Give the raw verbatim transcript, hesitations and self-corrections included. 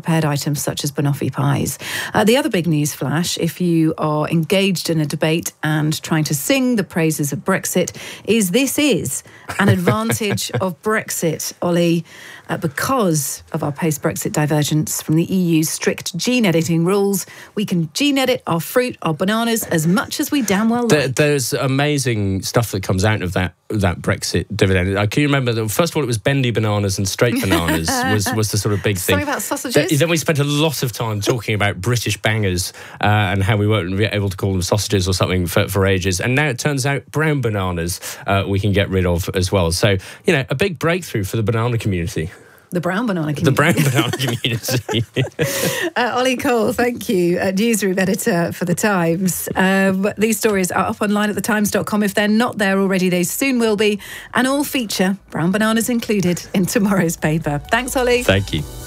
prepared items such as banoffee pies. Uh, the other big news flash, if you are engaged in a debate and trying to sing the praises of Brexit, is this is an advantage of Brexit, Ollie, uh, because of our post-Brexit divergence from the E U's strict gene editing rules. We can gene edit our fruit, our bananas, as much as we damn well there, like. There's amazing stuff that comes out of that that Brexit dividend. I can you remember that first of all it was bendy bananas and straight bananas was, was the sort of big thing. Something about sausages. Th- then we spent a lot of time talking about British bangers uh, and how we weren't able to call them sausages or something for, for ages. And now it turns out brown bananas uh, we can get rid of as well. So, you know, a big breakthrough for the banana community. The brown banana community. The brown banana community. uh, Ollie Cole, thank you, uh, newsroom editor for The Times. Um, these stories are up online at the times dot com. If they're not there already, they soon will be. And all feature brown bananas included in tomorrow's paper. Thanks, Ollie. Thank you.